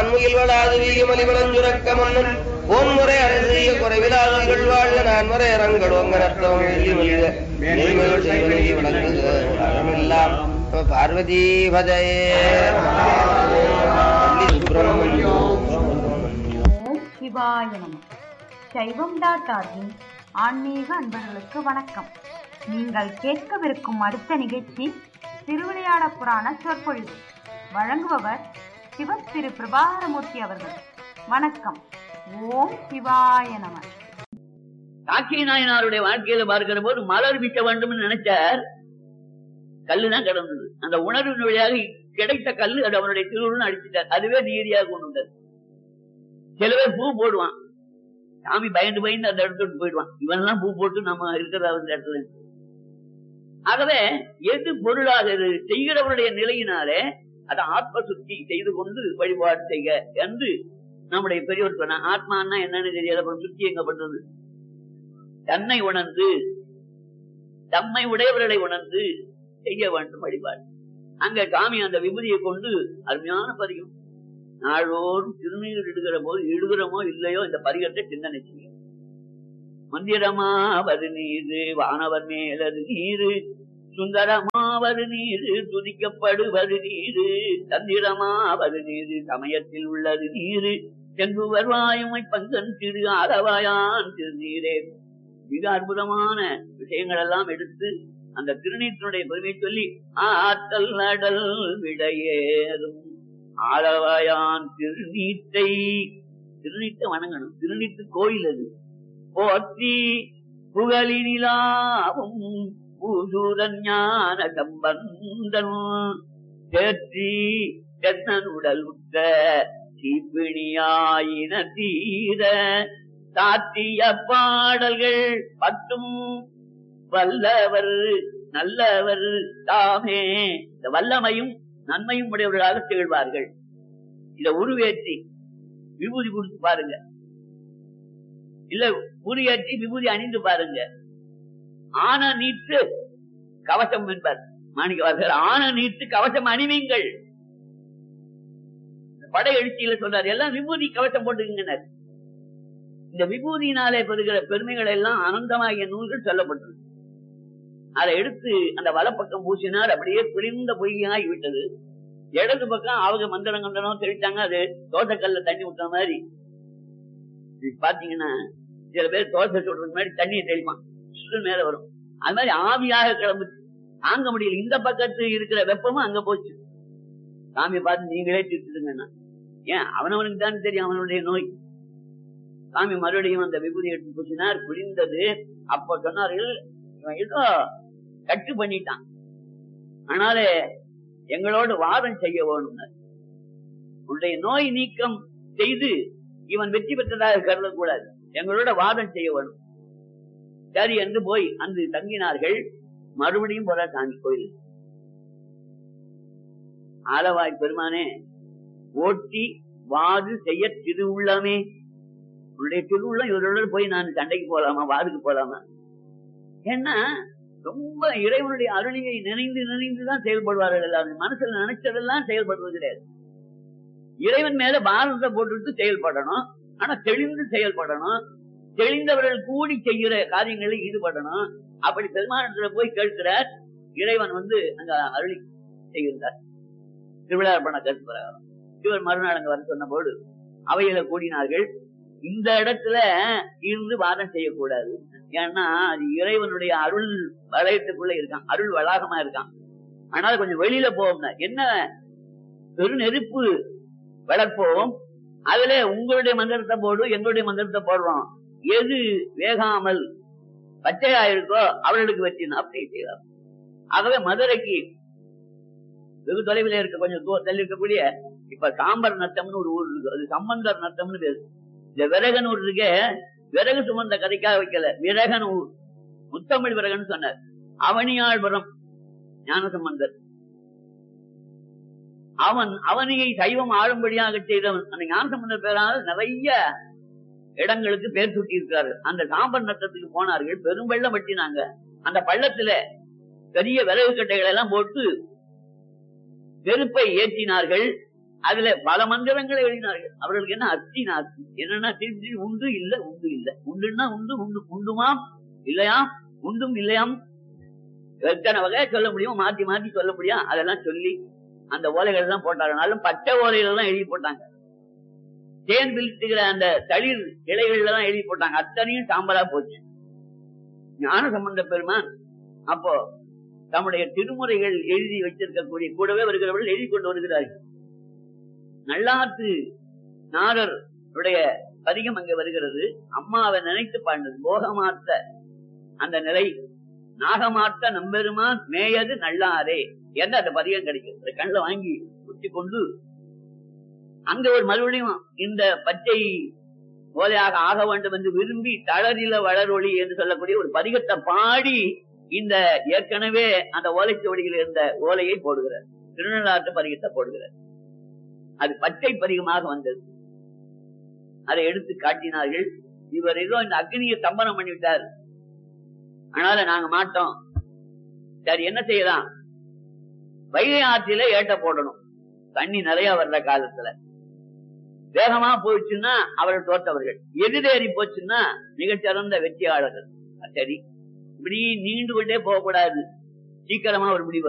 வான்முகில் வளாது வீக மலிவளஞ்சுரக்க மன்னன் பொன்முறை அரசிய குறைவிலாதங்கள் வாழ்க நான்முறை அரங்கள் ஒங்க நஷ்டம் மேன்மைகள் செய்வனை விளங்குக அழமெல்லாம் பார்வதி பதையே ஓம் சிவாய நம. சைவம்.ஆர்கின் ஆன்மீக அன்பர்களுக்கு வணக்கம். நீங்கள் கேட்கவிருக்கும் அடுத்த நிகழ்ச்சி திருவிளையாட புராண சொற்பொழிவு. வழங்குபவர் சிவத்திரு பிரபாகரமூர்த்தி அவர்கள். வணக்கம். ஓம் சிவாய நம. காக்கை நாயனாருடைய வாழ்க்கையில பார்க்கிற போது மலர் வீச வேண்டும் நினைச்சார். கல்லுதான் கிடந்தது. அந்த உணர்வின் வழியாக கிடைத்த கல்லு அது அவனுடைய திருவுருன்னு அடிச்சுட்டார். அதுவே நீதியாக கொண்டு வந்தார். சில பேர் பூ போடுவான், சாமி பயந்து பயந்து அந்த இடத்துக்கு போயிடுவான். இவன்லாம் பூ போட்டு நம்ம இருக்கிறதா அந்த இடத்துல. ஆகவே எது பொருளாக செய்கிறவருடைய நிலையினாலே அதை ஆத்ம சுத்தி செய்து கொண்டு வழிபாடு செய்க என்று நம்முடைய பெரியவர் சொன்ன. ஆத்மான்னா என்னன்னு தெரியல, அப்புறம் சுத்தி எங்க பண்றது? தன்னை உணர்ந்து தம்மை உடையவர்களை உணர்ந்து செய்ய வேண்டும் வழிபாடு. அங்க காமி அந்த விபூதியை கொண்டு அருமையான பதிகம். நாளோறும் திருநீர் இடுகிற போது இடுகிறோமோ இல்லையோ இந்த பதிகத்தை சிந்தனை செய்ய. மந்திரமாவது நீரு, வானவர் மேலது நீரு, சுந்தரமாவது நீரு, துதிக்கப்படுவது நீரு, தந்திரமாவது நீரு, சமயத்தில் உள்ளது நீரு, செங்குவர் வாயுமை பங்கன் திரு ஆரவாயான் திருநீரே. மிக அற்புதமான விஷயங்கள் எல்லாம் எடுத்து அந்த திருநீற்றினுடைய பெருமை சொல்லி ஆற்றல் நடல் விடையேறும் ஆரவாயான் திருநீற்றை வணங்கணும். திருநீற்று கோயில் அது. போற்றி புகழினிலாவும் பூசூரன் ஞான சம்பந்தன் தேற்றி தென்னன் உடல் உற்ற தீப்பிணியாயின தீர சாத்திய பாடல்கள் பத்தும் வல்லவர் நல்லவர் தாமே. இந்த வல்லமையும் நன்மையும் உடையவர்களாக திகழ்வார்கள். இத உருவேற்றி விபூதி கொடுத்து பாருங்க, இல்ல உருவேற்றி விபூதி அணிந்து பாருங்க. ஆன நீட்டு கவசம் என்பார் மாணிக்கவாசகர். ஆன நீட்டு கவசம் அணிவீங்கள். படை எழுச்சியில சொல்றாரு, எல்லாம் விபூதி கவசம் போட்டுக்குங்க. இந்த விபூதியினாலே பெறுகிற பெருமைகள் எல்லாம் அனந்தமாகிய நூல்கள் சொல்லப்பட்டது. அதை எடுத்து அந்த வலப்பக்கம் பூசினார். அப்படியே பிரிந்த பொய்யாகி விட்டது. இடது பக்கம் அவங்க மந்திரம் கண்டனம் தெளித்தாங்க. அது தோசைக்கல்ல தண்ணி விட்ட மாதிரி. பாத்தீங்கன்னா சில பேர் தோசை சொல்றதுக்கு முன்னாடி தண்ணியை தெளிப்பான், மேல வரும். அது மாதிரி ஆவியாக கிளம்பு தாங்க முடியல. இந்த பக்கத்து இருக்கிற வெப்பமும் அங்க போச்சு. சாமியை பார்த்து நீங்களே தீர்த்துடுங்கன்னா ஏன் அவனவனுக்கு தான் தெரியும் அவனுடைய நோய். சாமி மறுபடியும் அந்த விபூதி எடுத்து பூசினார், புரிந்தது. அப்ப சொன்னார்கள், ஏதோ கட்டு பண்ணிட்டான், ஆனாலே எங்களோட வாதம் செய்ய வேணும். உன்னுடைய நோய் நீக்கம் செய்து இவன் வெற்றி பெற்றதாக கருதக்கூடாது, எங்களோட வாதம் செய்ய வேணும். சரி என்று போய் அன்று தங்கினார்கள். மறுபடியும் போற சாமி கோயில். ஆலவாய் பெருமானே ஓட்டி வாது செய்ய திருவுள்ளமே. உன்னுடைய திருவுள்ளம் இவரோட போய் நான் சண்டைக்கு போலாமா, வாதுக்கு போலாமா? ஏன்னா ரொம்ப இறைவனுடைய அருளியை நினைந்து நினைந்துதான் செயல்படுவார்கள். எல்லாரும் மனசுல நினைச்சதெல்லாம் செயல்படுவது கிடையாது. இறைவன் மேல பாரதத்தை போட்டுட்டு செயல்படணும். ஆனா தெளிந்து செயல்படணும். தெளிந்தவர்கள் கூடி செய்கிற காரியங்களில் ஈடுபடணும். அப்படி பெருமானத்துல போய் கேட்கிறார். இறைவன் அங்க அருளி செய்கின்றார். திருவிழாப்பண கருத்து பிரகாரம் இவர் மறுநாள் அங்க வர சொன்ன போது அவையில கூடினார்கள். இந்த இடத்துல இருந்து வாதம் செய்யக்கூடாது. ஏன்னா அது இறைவனுடைய அருள் வளையத்துக்குள்ள இருக்கான், அருள் வளாகமா இருக்கான். ஆனால் கொஞ்சம் வெளியில போவோம். என்ன பெரு நெருப்பு வளர்ப்போம், அதுல உங்களுடைய மந்திரத்தை போடும், எங்களுடைய மந்திரத்தை போடுறோம். எது வேகாமல் பச்சையா இருக்கோ அவர்களுக்கு வெற்றினா அப்படி செய்யலாம். ஆகவே மதுரைக்கு வெகு தொலைவில் இருக்க கொஞ்சம் தள்ளி இருக்கக்கூடிய இப்ப சாம்பர் நத்தம்னு ஒரு ஊர் இருக்கு. அது சம்பந்தர் நத்தம்னு பேரு. இந்த விறகனூர் இருக்க, விறகு சுமந்த கதைக்காக வைக்கல, விறகனூர் முத்தமிழ் விறகன்னு சொன்னார். அவனியாழ்புரம் ஞானசம்பந்தர் அவனியை சைவம் ஆளும்படியாக செய்தவன். அந்த ஞானசம்பந்தர் பேரால் நிறைய இடங்களுக்கு பேர் சுட்டி இருக்கிறார்கள். அந்த சாம்பர் நத்தத்துக்கு போனார்கள். பெரும் வெள்ளம் வெட்டினாங்க. அந்த பள்ளத்துல பெரிய விறகு கட்டைகள் எல்லாம் போட்டு நெருப்பை ஏற்றினார்கள். அதுல பல மந்திரங்களை எழுதினார்கள். அவர்களுக்கு என்ன அத்தி நாத்தி என்னன்னா திருப்பி உண்டு இல்ல உண்டு இல்ல, உண்டுன்னா உண்டு உண்டு உண்டுமாம் இல்லையாம் உண்டும் இல்லையாம் எத்தனை வகையா சொல்ல முடியும், மாத்தி மாத்தி சொல்ல முடியும். அதெல்லாம் சொல்லி அந்த ஓலைகள் எல்லாம் போட்டாங்கனாலும் பச்சை ஓலைகள் எல்லாம் எழுதி போட்டாங்க. தேன் பிரித்துகிற அந்த தளிர் இலைகள்ல தான் எழுதி போட்டாங்க. அத்தனையும் சாம்பலா போச்சு. ஞான சம்பந்த பெருமான் அப்போ தம்முடைய திருமுறைகள் எழுதி வச்சிருக்கக்கூடிய கூடவே வருகிறவர்கள் எழுதி கொண்டு வருகிறார்கள். நல்லாத்து நாரர் பதிகம் அங்க வருகிறது. அம்மாவை நினைத்து பாண்டது போகமாத்த அந்த நிலை, நாகமாத்த நம்பெருமான் மேயது நல்லாரே என்ற அந்த பதிகம் கிடைக்கும். கண்ணில் வாங்கி குத்தி கொண்டு அங்க ஒரு மறுபடியும் இந்த பச்சை ஓலையாக ஆக வேண்டும் என்று விரும்பி தளரில வளரொளி என்று சொல்லக்கூடிய ஒரு பதிகத்தை பாடி இந்த ஏற்கனவே அந்த ஓலைச்சுவடியில் இருந்த ஓலையை போடுகிறார். திருநள்ளாற்று பதிகத்தை போடுகிறார். அது பச்சை பதிகமாக வந்தது. அதை எடுத்து காட்டினார்கள். இவர் ஏதோ இந்த அக்னியை ஸ்தம்பனம் பண்ணிவிட்டார், அதனால நாங்க மாட்டோம். சரி என்ன செய்யலாம், வைகை ஆற்றில ஏட்ட போடணும். தண்ணி நிறைய வர்ற காலத்துல வேகமா போயிடுச்சுன்னா அவர்கள் தோற்றவர்கள், எதிரேறி போச்சுன்னா மிகச்சிறந்த வெற்றியாளர்கள். சரி இப்படி நீண்டு கொண்டே போகக்கூடாது, சீக்கிரமா ஒரு முடிவு